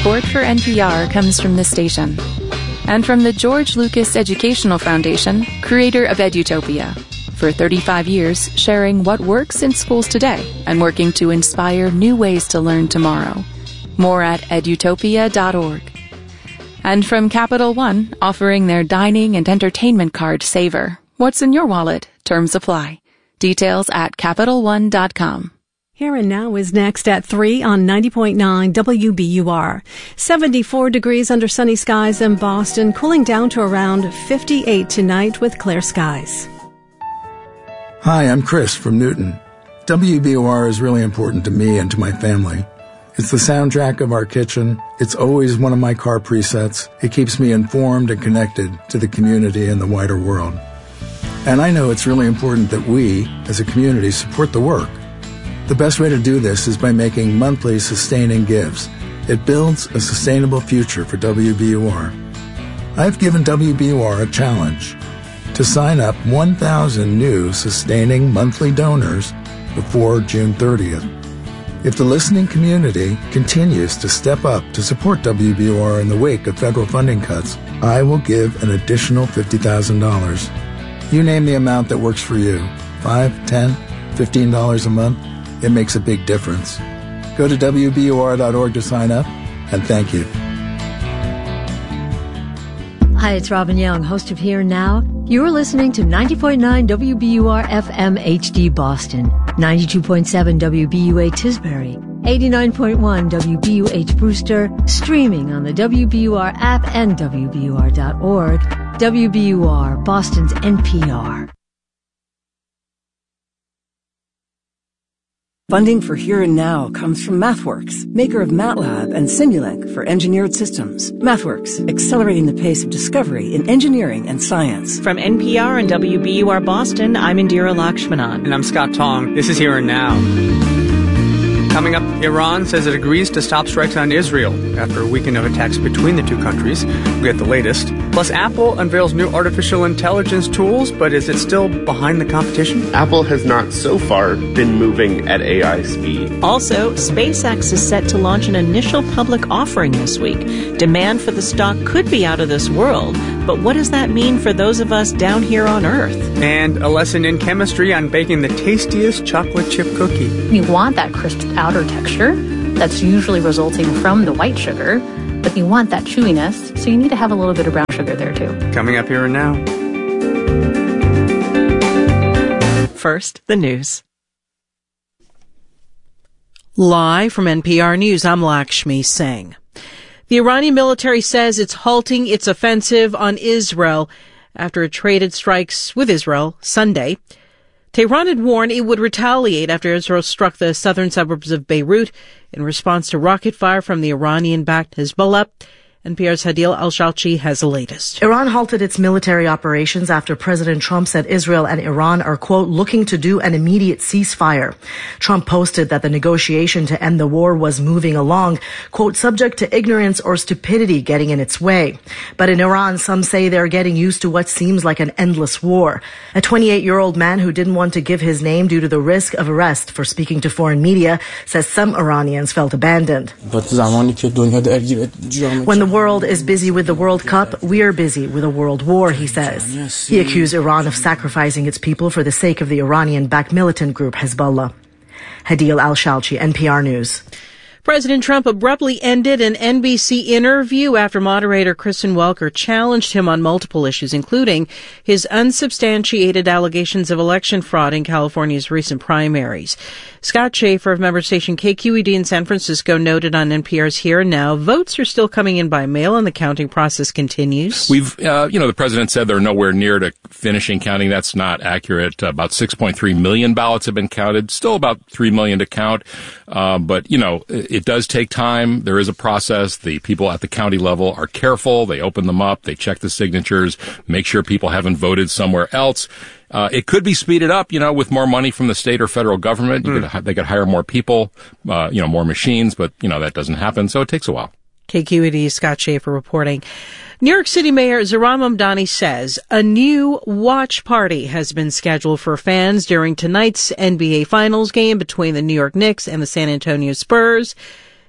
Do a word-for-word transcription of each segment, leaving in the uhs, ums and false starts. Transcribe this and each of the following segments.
Support for N P R comes from this station and from the George Lucas Educational Foundation, creator of Edutopia. For thirty-five years, sharing what works in schools today and working to inspire new ways to learn tomorrow. More at edutopia dot org. And from Capital One, offering their dining and entertainment card Saver. What's in your wallet? Terms apply. Details at capital one dot com. Here and Now is next at three on ninety point nine W B U R. seventy-four degrees under sunny skies in Boston, cooling down to around fifty-eight tonight with clear skies. Hi, I'm Chris from Newton. W B U R is really important to me and to my family. It's the soundtrack of our kitchen. It's always one of my car presets. It keeps me informed and connected to the community and the wider world. And I know it's really important that we, as a community, support the work. The best way to do this is by making monthly sustaining gifts. It builds a sustainable future for W B U R. I've given W B U R a challenge to sign up one thousand new sustaining monthly donors before June thirtieth. If the listening community continues to step up to support W B U R in the wake of federal funding cuts, I will give an additional fifty thousand dollars. You name the amount that works for you. Five, ten, fifteen dollars a month. It makes a big difference. Go to W B U R dot org to sign up, and thank you. Hi, it's Robin Young, host of Here and Now. You're listening to ninety point nine W B U R F M H D Boston, ninety-two point seven W B U A Tisbury, eighty-nine point one W B U H Brewster, streaming on the W B U R app and W B U R dot org. W B U R, Boston's N P R. Funding for Here and Now comes from MathWorks, maker of MATLAB and Simulink for engineered systems. MathWorks, accelerating the pace of discovery in engineering and science. From N P R and W B U R Boston, I'm Indira Lakshmanan. And I'm Scott Tong. This is Here and Now. Coming up, Iran says it agrees to stop strikes on Israel after a weekend of attacks between the two countries. We'll get the latest. Plus, Apple unveils new artificial intelligence tools, but is it still behind the competition? Apple has not so far been moving at A I speed. Also, SpaceX is set to launch an initial public offering this week. Demand for the stock could be out of this world, but what does that mean for those of us down here on Earth? And a lesson in chemistry on baking the tastiest chocolate chip cookie. You want that crisp outer texture that's usually resulting from the white sugar, but you want that chewiness, so you need to have a little bit of brown sugar there too. Coming up Here and Now. First, the news. Live from N P R News, I'm Lakshmi Singh. The Iranian military says it's halting its offensive on Israel after it traded strikes with Israel Sunday. Tehran had warned it would retaliate after Israel struck the southern suburbs of Beirut in response to rocket fire from the Iranian-backed Hezbollah. N P R's Hadil Al-Shalchi has the latest. Iran halted its military operations after President Trump said Israel and Iran are, quote, looking to do an immediate ceasefire. Trump posted that the negotiation to end the war was moving along, quote, subject to ignorance or stupidity getting in its way. But in Iran, some say they're getting used to what seems like an endless war. A twenty-eight-year-old man who didn't want to give his name due to the risk of arrest for speaking to foreign media says some Iranians felt abandoned. When the world is busy with the World Cup, we're busy with a world war, he says. He accused Iran of sacrificing its people for the sake of the Iranian-backed militant group Hezbollah. Hadil Al-Shalchi, N P R News. President Trump abruptly ended an N B C interview after moderator Kristen Welker challenged him on multiple issues, including his unsubstantiated allegations of election fraud in California's recent primaries. Scott Schaefer of member station K Q E D in San Francisco noted on N P R's Here and Now, votes are still coming in by mail and the counting process continues. We've, uh, you know, the president said they're nowhere near to finishing counting. That's not accurate. Uh, about six point three million ballots have been counted. Still about three million to count. Uh, but, you know, it, it does take time. There is a process. The people at the county level are careful. They open them up. They check the signatures, make sure people haven't voted somewhere else. Uh, it could be speeded up, you know, with more money from the state or federal government. You mm. could, they could hire more people, uh, you know, more machines, but, you know, that doesn't happen. So it takes a while. K Q E D, Scott Schaefer reporting. New York City Mayor Zohran Mamdani says a new watch party has been scheduled for fans during tonight's N B A Finals game between the New York Knicks and the San Antonio Spurs.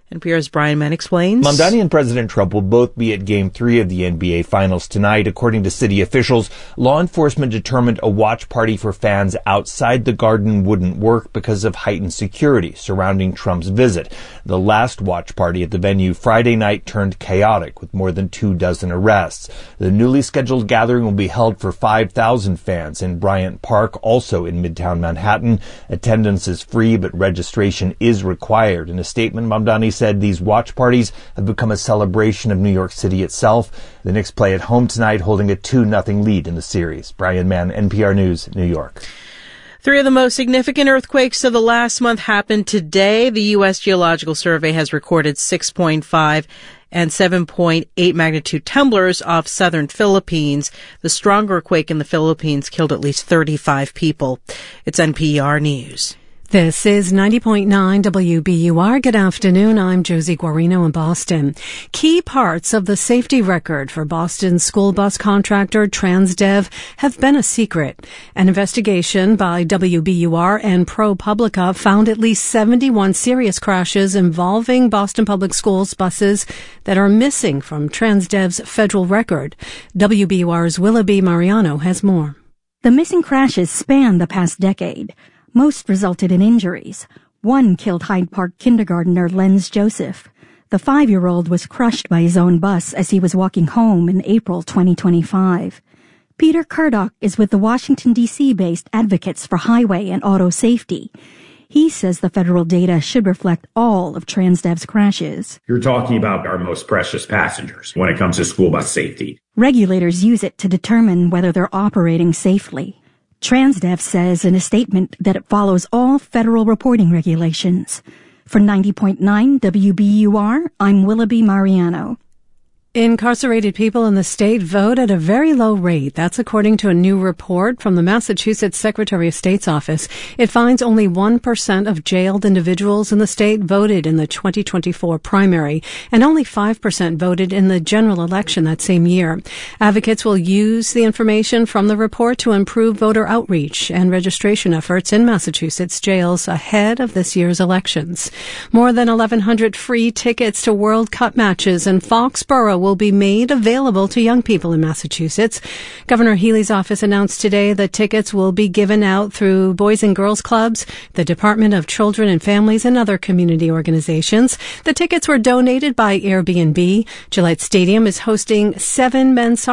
N P R's Brian Mann explains. Mamdani and President Trump will both be at Game three of the N B A Finals tonight. According to city officials, law enforcement determined a watch party for fans outside the Garden wouldn't work because of heightened security surrounding Trump's visit. The last watch party at the venue Friday night turned chaotic with more than two dozen arrests. The newly scheduled gathering will be held for five thousand fans in Bryant Park, also in Midtown Manhattan. Attendance is free, but registration is required. In a statement, Mamdani said these watch parties have become a celebration of New York City itself. The Knicks play at home tonight, holding a two nothing lead in the series. Brian Mann, N P R News, New York. Three of the most significant earthquakes of the last month happened today. The U S Geological Survey has recorded six point five and seven point eight magnitude tremblers off southern Philippines. The stronger quake in the Philippines killed at least thirty-five people. It's N P R News. This is ninety point nine W B U R. Good afternoon. I'm Josie Guarino in Boston. Key parts of the safety record for Boston's school bus contractor Transdev have been a secret. An investigation by W B U R and ProPublica found at least seventy-one serious crashes involving Boston Public Schools buses that are missing from Transdev's federal record. W B U R's Willoughby Mariano has more. The missing crashes span the past decade. Most resulted in injuries. One killed Hyde Park kindergartner Lenz Joseph. The five-year-old was crushed by his own bus as he was walking home in April twenty twenty-five. Peter Kurdock is with the Washington, D C-based Advocates for Highway and Auto Safety. He says the federal data should reflect all of Transdev's crashes. You're talking about our most precious passengers when it comes to school bus safety. Regulators use it to determine whether they're operating safely. Transdev says in a statement that it follows all federal reporting regulations. For ninety point nine W B U R, I'm Willoughby Mariano. Incarcerated people in the state vote at a very low rate. That's according to a new report from the Massachusetts Secretary of State's office. It finds only one percent of jailed individuals in the state voted in the twenty twenty-four primary, and only five percent voted in the general election that same year. Advocates will use the information from the report to improve voter outreach and registration efforts in Massachusetts jails ahead of this year's elections. More than eleven hundred free tickets to World Cup matches in Foxborough will be made available to young people in Massachusetts. Governor Healey's office announced today that tickets will be given out through Boys and Girls Clubs, the Department of Children and Families, and other community organizations. The tickets were donated by Airbnb. Gillette Stadium is hosting seven men's